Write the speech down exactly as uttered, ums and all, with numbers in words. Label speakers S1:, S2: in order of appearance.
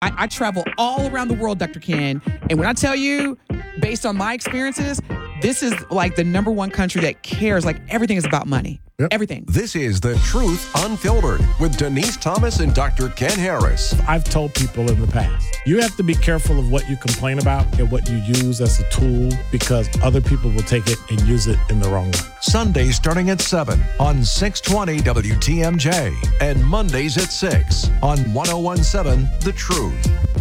S1: I, I travel all around the world, Doctor Ken. And when I tell you, based on my experiences, this is like the number one country that cares. Like everything is about money. Yep. Everything.
S2: This is The Truth Unfiltered with Denise Thomas and Doctor Ken Harris.
S3: I've told people in the past, you have to be careful of what you complain about and what you use as a tool because other people will take it and use it in the wrong way.
S2: Sundays starting at seven on six twenty W T M J and Mondays at six on one oh one seven The Truth.